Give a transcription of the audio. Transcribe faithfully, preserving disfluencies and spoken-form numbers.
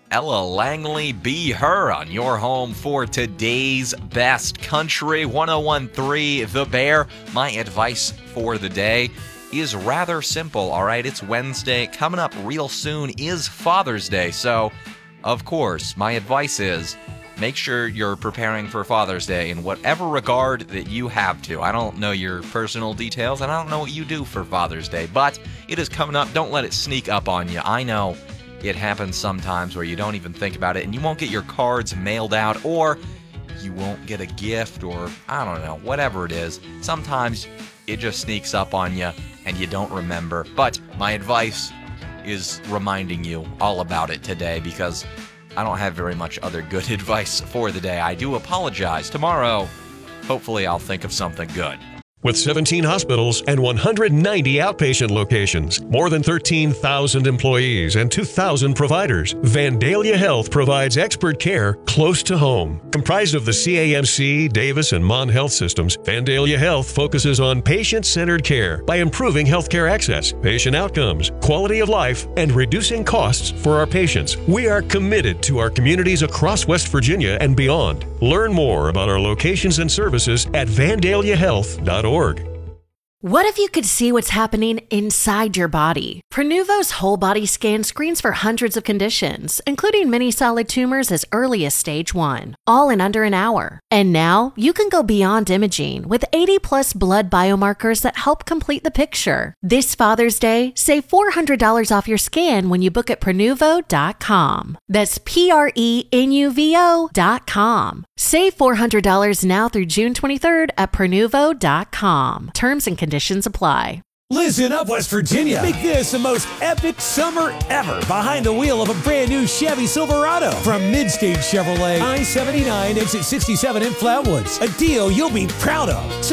Ella Langley, Be Her on your home for today's best country. one oh one point three The Bear. My advice for the day is rather simple, all right? It's Wednesday. Coming up real soon is Father's Day. So, of course, my advice is make sure you're preparing for Father's Day in whatever regard that you have to. I don't know your personal details, and I don't know what you do for Father's Day, but it is coming up. Don't let it sneak up on you. I know it happens sometimes where you don't even think about it, and you won't get your cards mailed out, or you won't get a gift, or I don't know, whatever it is. Sometimes it just sneaks up on you, and you don't remember. But my advice is reminding you all about it today, because I don't have very much other good advice for the day. I do apologize. Tomorrow, hopefully I'll think of something good. With seventeen hospitals and one hundred ninety outpatient locations, more than thirteen thousand employees, and two thousand providers, Vandalia Health provides expert care close to home. Comprised of the C A M C, Davis, and Mon Health systems, Vandalia Health focuses on patient-centered care by improving healthcare access, patient outcomes, quality of life, and reducing costs for our patients. We are committed to our communities across West Virginia and beyond. Learn more about our locations and services at vandalia health dot org. What if you could see what's happening inside your body? Prenuvo's whole body scan screens for hundreds of conditions, including many solid tumors as early as stage one, all in under an hour. And now you can go beyond imaging with eighty plus blood biomarkers that help complete the picture. This Father's Day, save four hundred dollars off your scan when you book at prenuvo dot com. That's P R E N U V O dot com. Save four hundred dollars now through June twenty-third at prenuvo dot com. Terms and conditions apply. Listen up, West Virginia. Make this the most epic summer ever behind the wheel of a brand new Chevy Silverado from Midstage Chevrolet, I seventy-nine, exit sixty-seven in Flatwoods. A deal you'll be proud of.